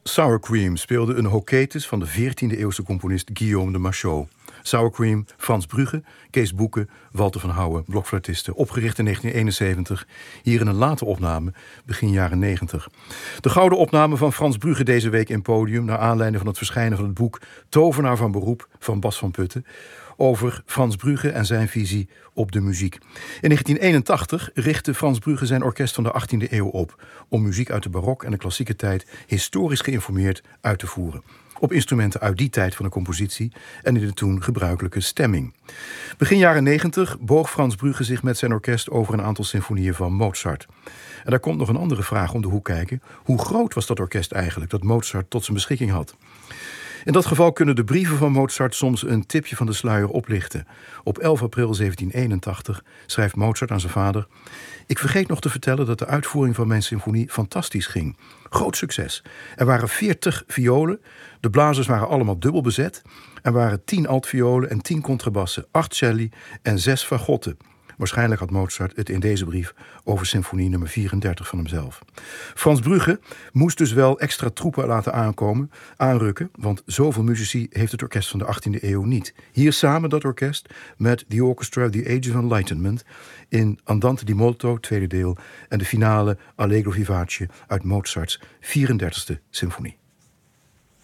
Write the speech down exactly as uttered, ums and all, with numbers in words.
Sour Cream speelde een Hoketus van de veertiende eeuwse componist Guillaume de Machaut. Sour Cream, Frans Brugge, Kees Boeke, Walter van Houwen, blokfluitisten. Opgericht in negentien eenenzeventig, hier in een late opname, begin jaren negentig. De gouden opname van Frans Brugge deze week in Podium, naar aanleiding van het verschijnen van het boek Tovenaar van beroep van Bas van Putten, over Frans Brugge en zijn visie op de muziek. In negentien eenentachtig richtte Frans Brugge zijn orkest van de achttiende eeuw op om muziek uit de barok en de klassieke tijd historisch geïnformeerd uit te voeren. Op instrumenten uit die tijd van de compositie en in de toen gebruikelijke stemming. Begin jaren negentig boog Frans Brugge zich met zijn orkest over een aantal symfonieën van Mozart. En daar komt nog een andere vraag om de hoek kijken. Hoe groot was dat orkest eigenlijk dat Mozart tot zijn beschikking had? In dat geval kunnen de brieven van Mozart soms een tipje van de sluier oplichten. Op elf april zeventien eenentachtig schrijft Mozart aan zijn vader: "Ik vergeet nog te vertellen dat de uitvoering van mijn symfonie fantastisch ging. Groot succes. Er waren veertig violen, de blazers waren allemaal dubbel bezet. Er waren tien altviolen en tien contrabassen, acht celli en zes fagotten." Waarschijnlijk had Mozart het in deze brief over symfonie nummer vierendertig van hemzelf. Frans Brugge moest dus wel extra troepen laten aankomen, aanrukken, want zoveel muzici heeft het orkest van de achttiende eeuw niet. Hier samen dat orkest met The Orchestra of the Age of Enlightenment in Andante di Molto, tweede deel, en de finale Allegro vivace uit Mozarts vierendertigste symfonie.